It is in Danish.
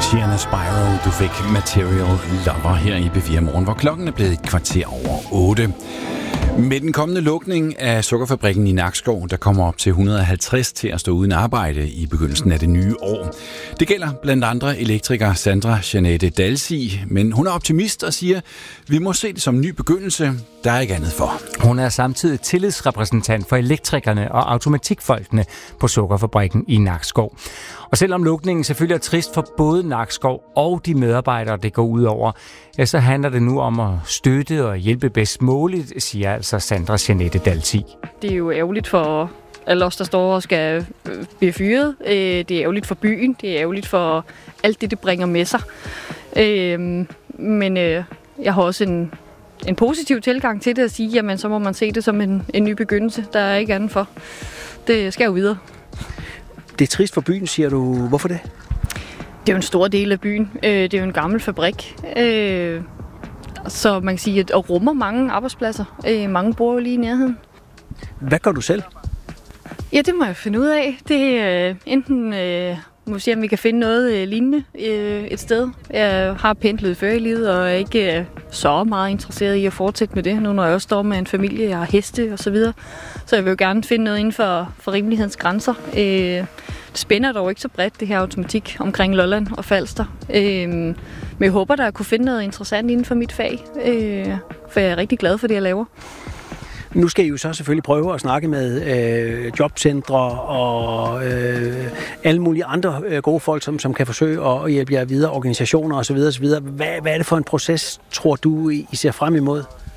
Sienna Spyro, du fik Material Lover her i B4 Morgen, hvor klokken er blevet 7:15. Med den kommende lukning af sukkerfabrikken i Nakskov, der kommer op til 150 til at stå uden arbejde i begyndelsen af det nye år. Det gælder blandt andre elektriker Sandra Jeanette Dalsi, men hun er optimist og siger, vi må se det som en ny begyndelse, der er ikke andet for. Hun er samtidig tillidsrepræsentant for elektrikerne og automatikfolkene på sukkerfabrikken i Nakskov. Og selvom lukningen selvfølgelig er trist for både Nakskov og de medarbejdere, det går ud over, ja, så handler det nu om at støtte og hjælpe bedst muligt, siger altså Sandra Jeanette Dalsi. Det er jo ærgerligt for alle os, der står og skal blive fyret. Det er ærgerligt for byen. Det er ærgerligt for alt det bringer med sig. Men jeg har også en positiv tilgang til det at sige, jamen så må man se det som en ny begyndelse. Der er ikke andet for. Det skal jo videre. Det er trist for byen, siger du. Hvorfor det? Det er jo en stor del af byen. Det er jo en gammel fabrik. Så man kan sige, at det rummer mange arbejdspladser. Mange bor jo lige i nærheden. Hvad gør du selv? Ja, det må jeg finde ud af. Det er enten må vi se, om vi kan finde noget lignende et sted. Jeg har pendlet før i livet, og er ikke så meget interesseret i at fortsætte med det, nu når jeg også står med en familie, jeg har heste og så videre. Så jeg vil jo gerne finde noget inden for rimelighedens grænser. Det spænder dog ikke så bredt, det her automatik omkring Lolland og Falster. Men jeg håber, der kunne finde noget interessant inden for mit fag, for jeg er rigtig glad for det, jeg laver. Nu skal I jo så selvfølgelig prøve at snakke med jobcentre og alle mulige andre gode folk, som kan forsøge at hjælpe jer videre, organisationer osv. Hvad er det for en proces, tror du, I ser frem imod?